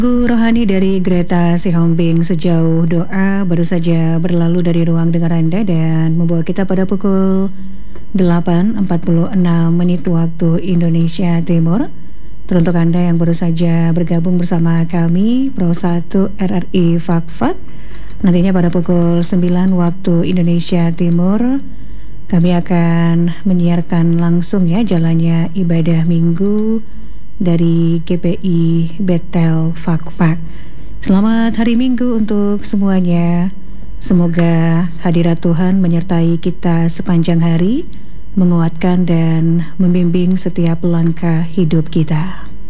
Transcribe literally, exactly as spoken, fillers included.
Guru rohani dari Greta Sihombing, sejauh doa baru saja berlalu dari ruang dengar Anda dan membawa kita pada pukul delapan empat puluh enam menit waktu Indonesia Timur. Teruntuk Anda yang baru saja bergabung bersama kami Pro satu R R I Fakfak, nantinya pada pukul sembilan waktu Indonesia Timur kami akan menyiarkan langsung ya jalannya ibadah minggu dari G P I Betel Fakfak. Selamat hari Minggu untuk semuanya. Semoga hadirat Tuhan menyertai kita sepanjang hari, menguatkan dan membimbing setiap langkah hidup kita.